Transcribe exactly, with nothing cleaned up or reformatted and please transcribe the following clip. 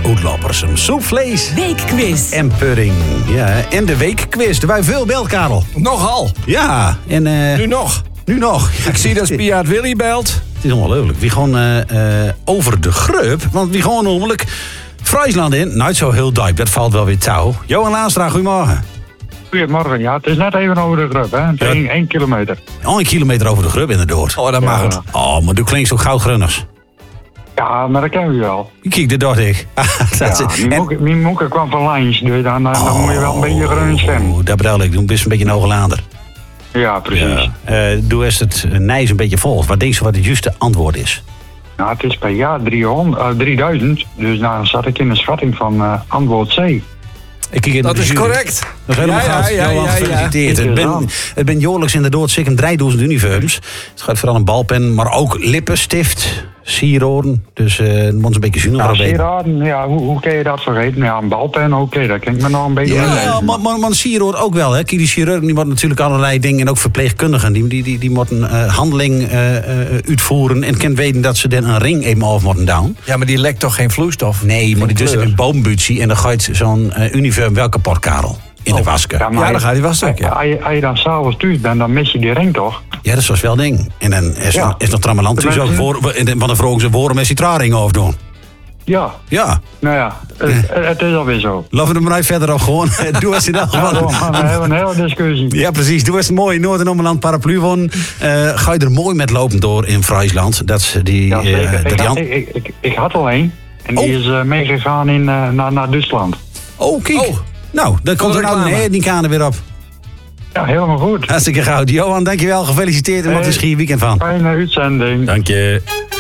Oud-Loppersum. Soepvlees. Weekquiz. En pudding. Ja, en de weekquiz. Er waren veel belt, Karel. Nogal. Ja, en... Uh, Nu nog. Nu nog. Ik zie dat Spiaat Willy belt. Het is ongelooflijk. Wie gewoon uh, uh, over de grup. Want wie gewoon namelijk Friesland in. Nooit zo heel diep. Dat valt wel weer touw. Johan Laanstra, goedemorgen. Goedemorgen, ja. Het is net even over de grup, hè. Het is één, één kilometer. Oh, een kilometer over de grup inderdaad. Oh, dat mag Ja. het. Oh, maar doe klinkt zo goudgrunners. Ja, maar dat kennen we wel. Ik kijk, dat dacht ik. Dat Ja, is- mijn en- moeke- mijn moeke kwam van Lijns, dus dan, dan, dan moet je wel een beetje groen stemmen. Oh, dat bedoel ik. Doe best een beetje een Hooglander. Ja, precies. Ja. Uh, doe eens het uh, nijs een beetje vol. Wat denk je wat het juiste antwoord is? Nou, het is per jaar driehonderd, uh, drieduizend, dus dan zat ik in een schatting van uh, antwoord C. Ik kijk in Dat de is jury. correct. Dat is helemaal Ja, goud. ja, Johan, ja, ja, ja. gefeliciteerd. Ja. Het ben, het ben jaarlijks inderdaad zeker drieduizend uniforms. Het gaat vooral een balpen, maar ook lippenstift, sieroren. Dus uh, het moet een beetje zuiniger Ja, weten. sieraden, ja, hoe, hoe kun je dat vergeten? Ja, een balpen, oké, dat kan ik me nog een beetje Ja, inleven. maar, maar, maar een sieroor ook wel. Hè. Kijk, die chirurgen die moeten natuurlijk allerlei dingen, en ook verpleegkundigen, die, die, die, die moeten uh, handeling uh, uh, uitvoeren en kunnen weten dat ze dan een ring even af moeten doen. Ja, maar die lekt toch geen vloeistof? Nee, maar die dus kleur. een boombutsie en dan gaat zo'n uh, uniform wel kapot, Karel. In de wasken. Ja, Ja, dan gaat hij wel stuk, ja. Als je, als je dan s'avonds thuis bent, dan mis je die ring toch? Ja, dat is wel ding. En dan is, Ja. is nog trammeland thuis ook voor, want dan vroegen ze waarom is die traring afdoen. Ja, Ja, nou ja, het, het is alweer zo. laten we er maar even verder op gewoon. Doe eens in elk Ja, geval. we gaan hebben een hele discussie. Ja, precies. Doe eens een mooie Noord- en Ommeland paraplu won. Uh, ga je er mooi met lopen door in Friesland. Dat is die... Ja, zeker. uh, dat ik, die had, an- ik, ik, ik had al één. En die Oh. is uh, meegegaan in, uh, naar, naar Duitsland. Oh, kijk. Oh. Nou, dan komt er nou reclame. nee, die kanen weer op. Ja, helemaal goed. Hartstikke goud. Johan, dankjewel. Gefeliciteerd en wat een Hey. schier weekend van. Fijne uitzending. Dank je.